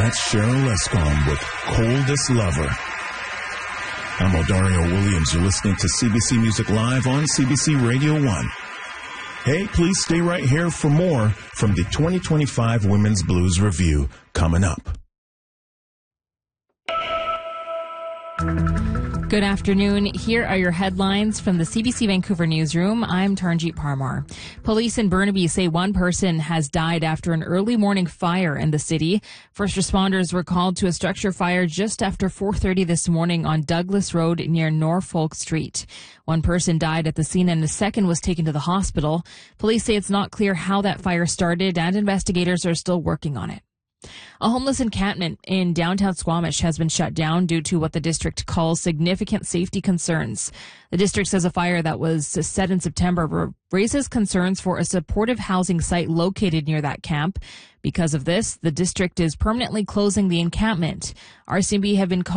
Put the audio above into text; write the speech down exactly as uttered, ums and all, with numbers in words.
That's Cheryl Escombe with Coldest Lover. I'm Odario Williams. You're listening to C B C Music Live on C B C Radio one. Hey, please stay right here for more from the twenty twenty-five Women's Blues Review coming up. Good afternoon. Here are your headlines from the C B C Vancouver newsroom. I'm Tarnjeet Parmar. Police in Burnaby say one person has died after an early morning fire in the city. First responders were called to a structure fire just after four thirty this morning on Douglas Road near Norfolk Street. One person died at the scene and the second was taken to the hospital. Police say it's not clear how that fire started and investigators are still working on it. A homeless encampment in downtown Squamish has been shut down due to what the district calls significant safety concerns. The district says a fire that was set in September raises concerns for a supportive housing site located near that camp. Because of this, the district is permanently closing the encampment. R C M P have been